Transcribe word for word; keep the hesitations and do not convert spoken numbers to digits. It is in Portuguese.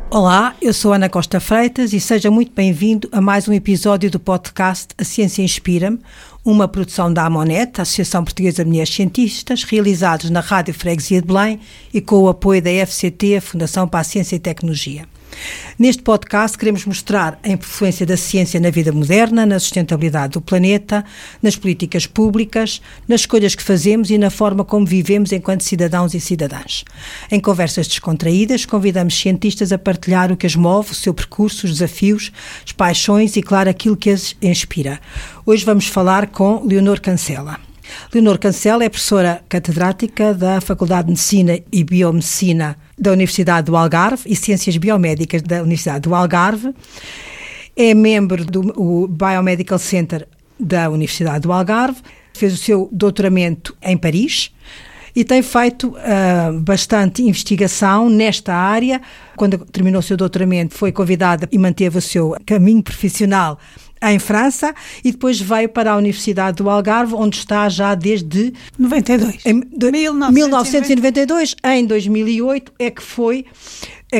Olá, eu sou Ana Costa Freitas e seja muito bem-vindo a mais um episódio do podcast A Ciência Inspira-me, uma produção da AMONET, Associação Portuguesa de Mulheres Cientistas, realizados na Rádio Freguesia de Belém e com o apoio da F C T, a Fundação para a Ciência e Tecnologia. Neste podcast queremos mostrar a influência da ciência na vida moderna, na sustentabilidade do planeta, nas políticas públicas, nas escolhas que fazemos e na forma como vivemos enquanto cidadãos e cidadãs. Em conversas descontraídas, convidamos cientistas a partilhar o que as move, o seu percurso, os desafios, as paixões e, claro, aquilo que as inspira. Hoje vamos falar com Leonor Cancela. Leonor Cancela é professora catedrática da Faculdade de Medicina e Biomedicina da Universidade do Algarve e Ciências Biomédicas da Universidade do Algarve. É membro do Biomedical Center da Universidade do Algarve. Fez o seu doutoramento em Paris e tem feito uh, bastante investigação nesta área. Quando terminou o seu doutoramento, foi convidada e manteve o seu caminho profissional em França e depois veio para a Universidade do Algarve, onde está já desde noventa e dois. Em, de, mil novecentos e noventa e dois. Em dois mil e oito é que foi